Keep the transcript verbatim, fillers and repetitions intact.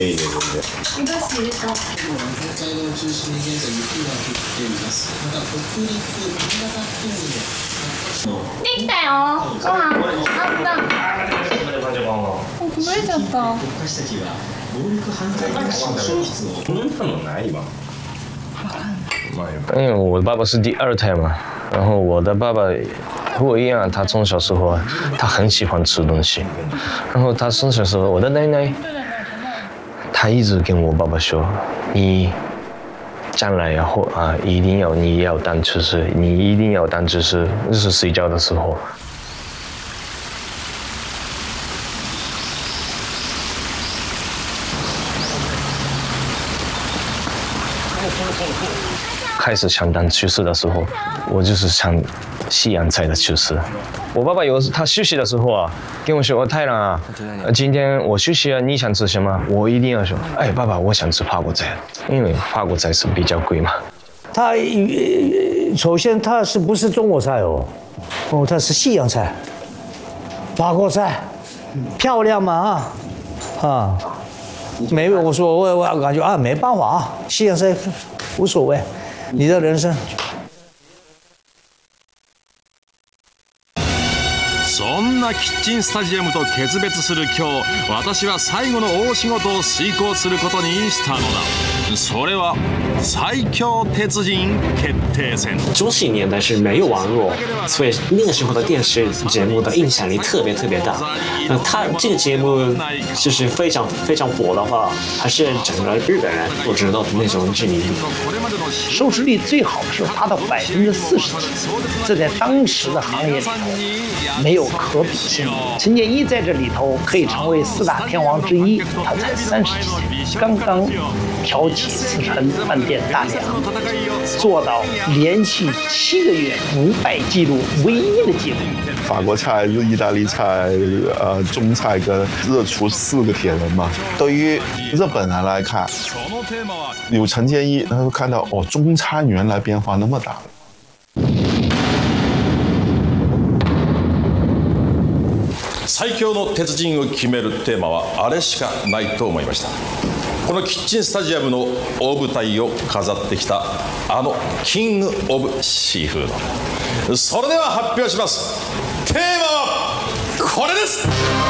いいね、全然。 お出汁入れた。 北海道を中心に現在雪が降っています。また北陸、新潟県で。 できたよ。ご飯あった。もうこぼれちゃった。 私たちは暴力犯罪防止消失を。 そんなのないわ。 因为我爸爸是第二胎嘛，然后我的爸爸和我一样，他从小时候他很喜欢吃东西，然后他生小时候，我的奶奶，她一直跟我爸爸说，你将来以后啊，一定要你要当厨师，你一定要当厨师，就是睡觉的时候。开始想当厨师的时候，我就是想西洋菜的厨师。我爸爸有他休息的时候啊，跟我说：“我太郎啊，今天我休息了，你想吃什么？”我一定要说：“哎，爸爸，我想吃法国菜，因为法国菜是比较贵嘛。” 它首先它是不是中国菜哦？哦，它是西洋菜，法国菜，漂亮嘛啊啊！没有，我说我我感觉啊，没办法啊，西洋菜无所谓。你的人生。 そんなキッチンスタジアムと決別する今日、私は最後の大仕事を遂行することにしたのだ。それは最強鉄人決定戦。 中戏年代是没有网络，所以那个时候的电视节目的影响力特别特别大。那他这个节目就是非常非常火的话，还是整个日本人都知道的那种知名度。 收视率最好的时候达到百分之四十几，这在当时的行业里头没有可比性。陈建一在这里头可以成为四大天王之一，他才三十几岁，刚刚挑起四川饭店大梁，做到连续七个月不败记录，唯一的记录。 法国菜、日意大利菜、呃中菜跟热厨四个铁人嘛。对于日本人来看，有陈建一，他会看到哦，中餐原来变化那么大。 最強の鉄人を決めるテーマはあれしかないと思いました。このキッチンスタジアムの大舞台を飾ってきたあのキングオブシーフード。それでは発表します。テーマはこれです。